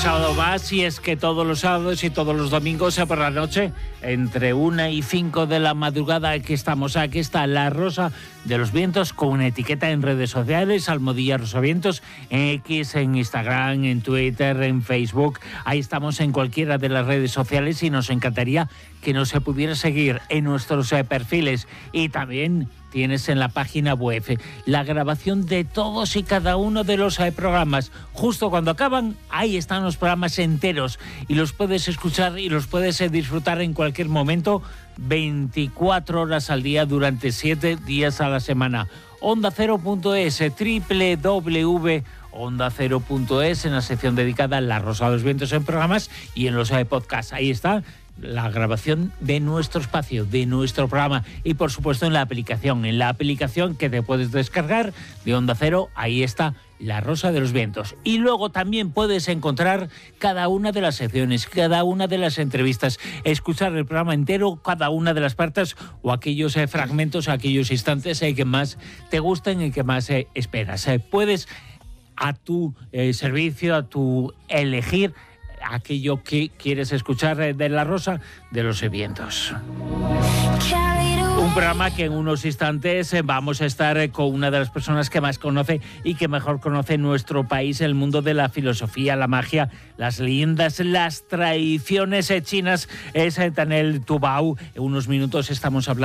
sábado más, y es que todos los sábados y todos los domingos por la noche, entre 1 y 5 de la madrugada, aquí está La Rosa de los Vientos, con una etiqueta en redes sociales, Almohadilla Rosavientos, en X, en Instagram, en Twitter, en Facebook. Ahí estamos en cualquiera de las redes sociales y nos encantaría que nos se pudiera seguir en nuestros perfiles, y también tienes en la página web la grabación de todos y cada uno de los programas. Justo cuando acaban, ahí están los programas enteros y los puedes escuchar y los puedes disfrutar en cualquier momento, 24 horas al día, durante 7 días a la semana. OndaCero.es, www.ondacero.es, en la sección dedicada a La Rosa de los Vientos en programas y en los podcasts. Ahí está la grabación de nuestro espacio, de nuestro programa, y por supuesto en la aplicación que te puedes descargar de Onda Cero. Ahí está La Rosa de los Vientos. Y luego también puedes encontrar cada una de las secciones, cada una de las entrevistas, escuchar el programa entero, cada una de las partes o aquellos fragmentos, aquellos instantes que más te gusten y que más esperas. Puedes, a tu servicio, a tu elegir aquello que quieres escuchar de La Rosa de los Vientos. Un programa que en unos instantes vamos a estar con una de las personas que más conoce y que mejor conoce nuestro país, el mundo de la filosofía, la magia, las leyendas, las tradiciones chinas. Es Daniel Tubau. En unos minutos estamos hablando